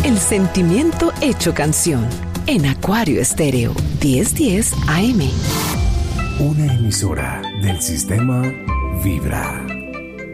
El sentimiento hecho canción. En Acuario Estéreo 1010 AM. Una emisora del sistema Vibra.